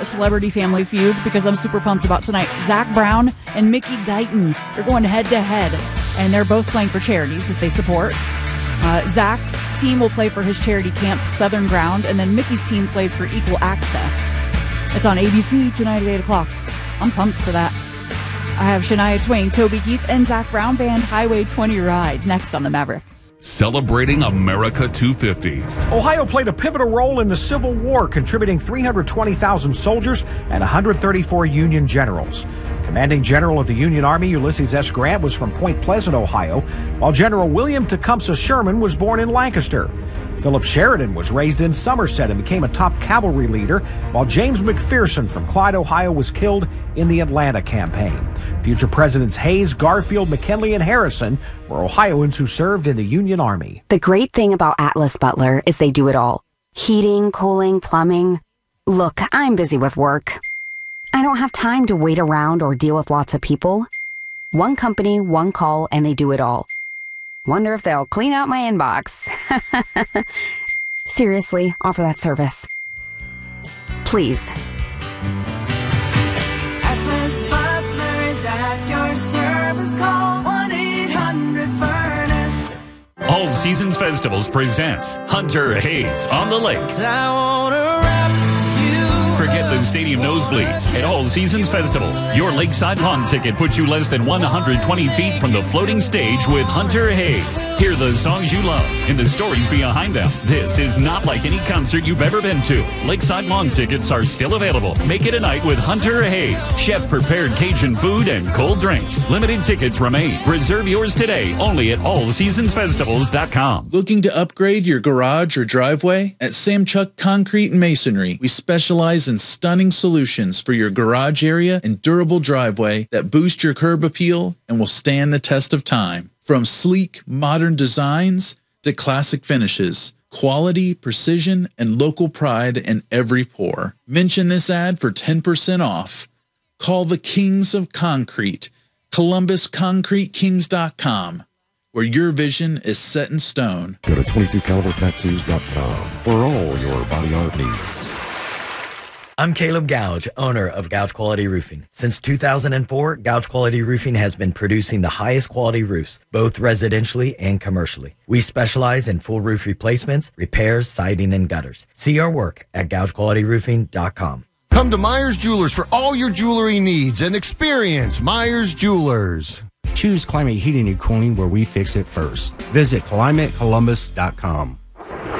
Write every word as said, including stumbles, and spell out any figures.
a Celebrity Family Feud because I'm super pumped about tonight. Zach Brown and Mickey Guyton. They're going head to head, and they're both playing for charities that they support. Uh, Zach's team will play for his charity camp, Southern Ground, and then Mickey's team plays for Equal Access. It's on A B C tonight at eight o'clock. I'm pumped for that. I have Shania Twain, Toby Keith, and Zach Brown Band Highway twenty Ride next on the Maverick. Celebrating America two fifty. Ohio played a pivotal role in the Civil War, contributing three hundred twenty thousand soldiers and one hundred thirty-four Union generals. Commanding General of the Union Army Ulysses S. Grant was from Point Pleasant, Ohio, while General William Tecumseh Sherman was born in Lancaster. Philip Sheridan was raised in Somerset and became a top cavalry leader, while James McPherson from Clyde, Ohio was killed in the Atlanta campaign. Future Presidents Hayes, Garfield, McKinley, and Harrison were Ohioans who served in the Union Army. The great thing about Atlas Butler is they do it all. Heating, cooling, plumbing. Look, I'm busy with work. I don't have time to wait around or deal with lots of people. One company, one call, and they do it all. Wonder if they'll clean out my inbox. Seriously, offer that service. Please. Atlas Butler is at your service. Call one eight hundred furnace. All Seasons Festivals presents Hunter Hayes on the Lake. I wanna wrap you. Forget the stadium nosebleeds at All Seasons Festivals. Your lakeside lawn ticket puts you less than one hundred twenty feet from the floating stage with Hunter Hayes. Hear the songs you love and the stories behind them. This is not like any concert you've ever been to. Lakeside lawn tickets are still available. Make it a night with Hunter Hayes. Chef-prepared Cajun food and cold drinks. Limited tickets remain. Reserve yours today only at all seasons festivals dot com. Looking to upgrade your garage or driveway? At Samchuk Concrete and Masonry, we specialize in stunning solutions for your garage area and durable driveway that boost your curb appeal and will stand the test of time. From sleek, modern designs to classic finishes, quality, precision, and local pride in every pour. Mention this ad for ten percent off. Call the Kings of Concrete, Columbus Concrete Kings dot com, where your vision is set in stone. Go to twenty-two caliber tattoos dot com for all your body art needs. I'm Caleb Gouge, owner of Gouge Quality Roofing. Since two thousand four, Gouge Quality Roofing has been producing the highest quality roofs, both residentially and commercially. We specialize in full roof replacements, repairs, siding, and gutters. See our work at gouge quality roofing dot com. Come to Myers Jewelers for all your jewelry needs and experience Myers Jewelers. Choose Climate Heating and Cooling, where we fix it first. Visit climate columbus dot com.